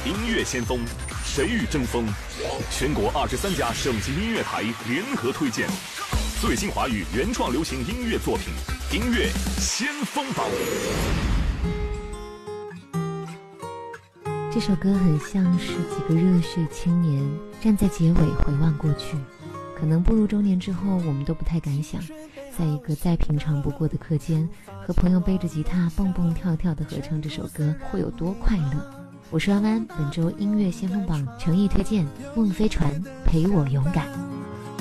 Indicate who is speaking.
Speaker 1: 音乐先锋，谁与争锋？全国23家省级音乐台联合推荐最新华语原创流行音乐作品，音乐先锋榜。
Speaker 2: 这首歌很像是几个热血青年站在结尾回望过去，可能步入中年之后，我们都不太敢想，在一个再平常不过的课间，和朋友背着吉他蹦蹦跳跳地合唱这首歌会有多快乐。我是弯弯，本周音乐先锋榜诚意推荐孟飞船陪我勇敢。